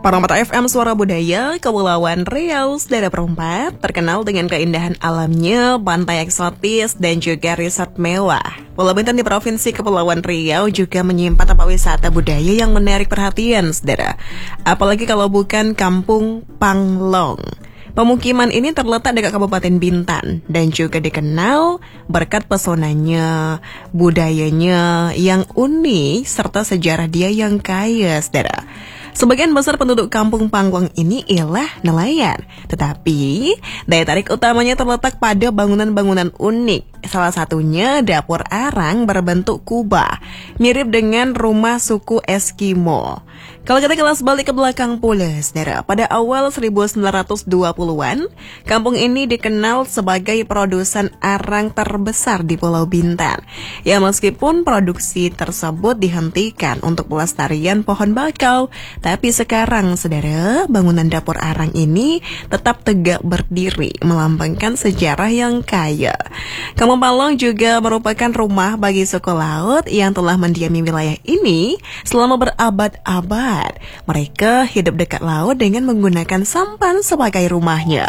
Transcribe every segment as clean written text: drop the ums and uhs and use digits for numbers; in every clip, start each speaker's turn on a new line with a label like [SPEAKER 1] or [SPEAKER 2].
[SPEAKER 1] Parameter FM Suara Budaya, Kepulauan Riau, daerah perempat, terkenal dengan keindahan alamnya, pantai eksotis, dan juga resort mewah. Pulau Bintan di Provinsi Kepulauan Riau juga menyimpan tempat wisata budaya yang menarik perhatian, saudara. Apalagi kalau bukan Kampung Panglong. Pemukiman ini terletak dekat Kabupaten Bintan dan juga dikenal berkat pesonanya, budayanya yang unik, serta sejarah dia yang kaya, saudara. Sebagian besar penduduk Kampung Panglong ini ialah nelayan, tetapi daya tarik utamanya terletak pada bangunan-bangunan unik. Salah satunya dapur arang berbentuk kubah, mirip dengan rumah suku Eskimo. Kalau kita kelas balik ke belakang pula, saudara, pada awal 1920-an, kampung ini dikenal sebagai produsen arang terbesar di Pulau Bintan. Ya, meskipun produksi tersebut dihentikan untuk pelestarian pohon bakau, tapi sekarang, saudara, bangunan dapur arang ini tetap tegak berdiri, melambangkan sejarah yang kaya. Kampung Panglong juga merupakan rumah bagi suku laut yang telah mendiami wilayah ini selama berabad-abad. Mereka hidup dekat laut dengan menggunakan sampan sebagai rumahnya.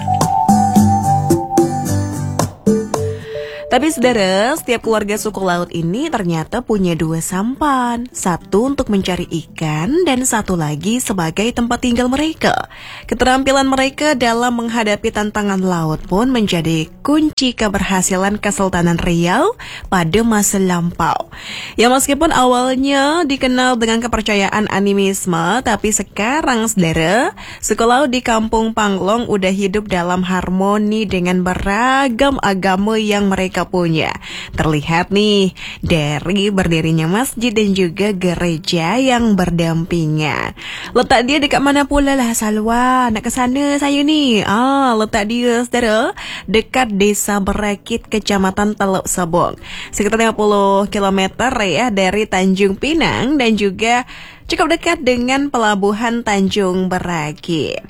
[SPEAKER 1] Tapi saudara, setiap keluarga suku laut ini ternyata punya dua sampan. Satu untuk mencari ikan dan satu lagi sebagai tempat tinggal mereka. Keterampilan mereka dalam menghadapi tantangan laut pun menjadi kunci keberhasilan Kesultanan Riau pada masa lampau. Ya, meskipun awalnya dikenal dengan kepercayaan animisme, tapi sekarang saudara, suku laut di Kampung Panglong udah hidup dalam harmoni dengan beragam agama yang mereka punya. Terlihat nih dari berdirinya masjid dan juga gereja yang berdampingan. Letak dia dekat mana pula lah, Salwa? Nak ke sana saya ni. Letak dia, saudara, dekat Desa Berakit, Kecamatan Teluk Sebong. Sekitar 50 km ya dari Tanjung Pinang dan juga cukup dekat dengan pelabuhan Tanjung Berakit.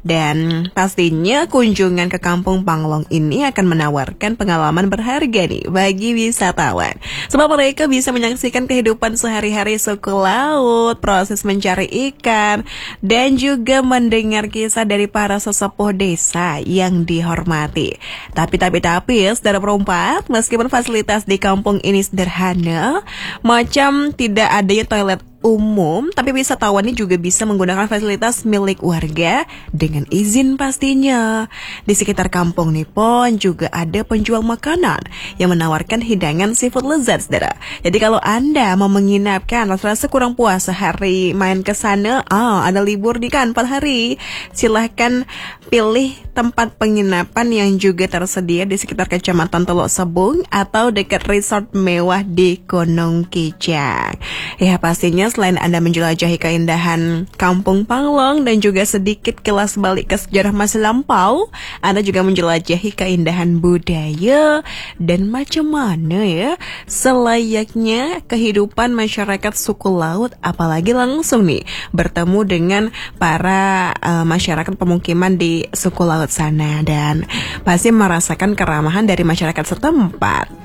[SPEAKER 1] Dan pastinya kunjungan ke Kampung Panglong ini akan menawarkan pengalaman berharga nih bagi wisatawan. Sebab mereka bisa menyaksikan kehidupan sehari-hari suku laut, proses mencari ikan, dan juga mendengar kisah dari para sesepuh desa yang dihormati. Tapi saudara perempat, meskipun fasilitas di kampung ini sederhana, macam tidak adanya toilet umum, tapi wisatawan ini juga bisa menggunakan fasilitas milik warga dengan izin pastinya. Di sekitar kampung Nippon juga ada penjual makanan yang menawarkan hidangan seafood lezat, saudara. Jadi kalau Anda mau menginapkan, rasa kurang puas sehari main ke sana, ada libur nih kan 4 hari, silahkan pilih tempat penginapan yang juga tersedia di sekitar Kecamatan Teluk Sebong atau dekat resort mewah di Gunung Kijang. Ya, pastinya selain Anda menjelajahi keindahan Kampung Panglong dan juga sedikit kelas balik ke sejarah masa lampau, Anda juga menjelajahi keindahan budaya dan macam mana ya selayaknya kehidupan masyarakat suku laut, apalagi langsung nih bertemu dengan para masyarakat pemukiman di suku laut sana dan pasti merasakan keramahan dari masyarakat setempat.